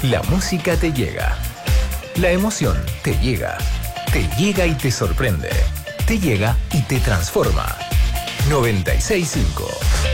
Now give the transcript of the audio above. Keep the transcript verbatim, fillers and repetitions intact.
La música te llega. La emoción te llega. Te llega y te sorprende. Te llega y te transforma. noventa y seis punto cinco